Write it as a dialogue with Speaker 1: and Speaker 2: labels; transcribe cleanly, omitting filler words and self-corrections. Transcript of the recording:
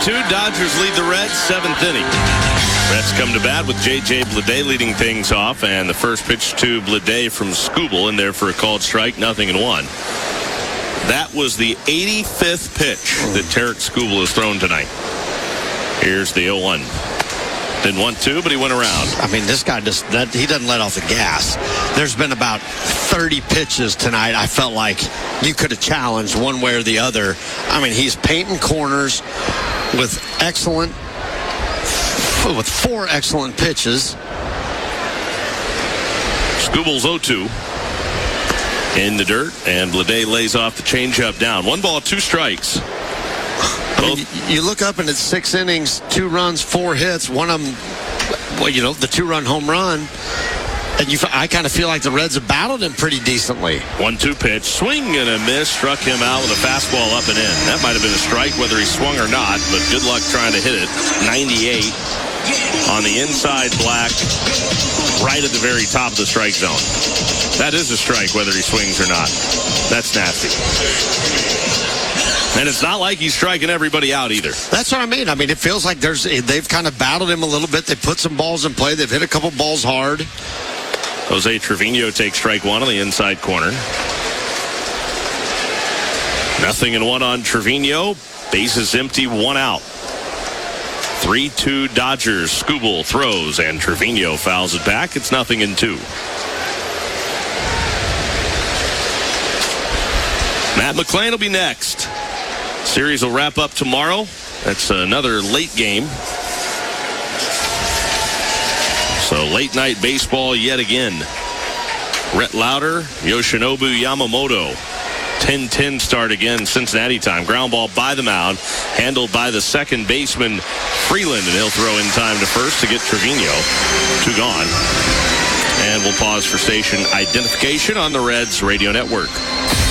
Speaker 1: 3-2. Dodgers lead the Reds, 7th inning. Reds come to bat with J.J. Bleday leading things off, and the first pitch to Bleday from Skubal in there for a called strike, 0-1. That was the 85th pitch that Tarik Skubal has thrown tonight. Here's the 0-1. Didn't want to, but he went around.
Speaker 2: I mean, this guy he doesn't let off the gas. There's been about 30 pitches tonight I felt like you could have challenged one way or the other. I mean, he's painting corners with 4 excellent pitches.
Speaker 1: Skubal's 0-2 in the dirt, and Bleday lays off the changeup down. 1 ball, 2 strikes.
Speaker 2: I mean, you look up and it's 6 innings, 2 runs, 4 hits. One of them, the 2-run home run. And I kind of feel like the Reds have battled him pretty decently.
Speaker 1: 1-2 pitch, swing and a miss, struck him out with a fastball up and in. That might have been a strike whether he swung or not, but good luck trying to hit it. 98 on the inside black, right at the very top of the strike zone. That is a strike whether he swings or not. That's nasty. And it's not like he's striking everybody out either.
Speaker 2: That's what I mean. I mean, it feels like they've kind of battled him a little bit. They put some balls in play. They've hit a couple balls hard.
Speaker 1: Jose Trevino takes strike 1 on the inside corner. 0-1 on Trevino. Bases empty, 1 out. 3-2 Dodgers. Skubal throws, and Trevino fouls it back. It's 0-2. Matt McClain will be next. Series will wrap up tomorrow. That's another late game. So late night baseball yet again. Rhett Lauder, Yoshinobu Yamamoto. 10-10 start again, Cincinnati time. Ground ball by the mound, handled by the second baseman Freeland, and he'll throw in time to first to get Trevino. 2 gone. And we'll pause for station identification on the Reds Radio Network.